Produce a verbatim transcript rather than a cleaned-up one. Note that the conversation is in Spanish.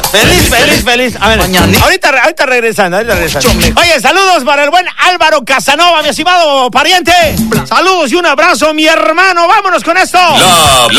Feliz, feliz, feliz. A ver, Mañana. ahorita, ahorita regresando, ahorita regresando. Oye, saludos para el buen Álvaro Casanova, mi estimado pariente. Saludos y un abrazo, mi hermano. Vámonos con esto. La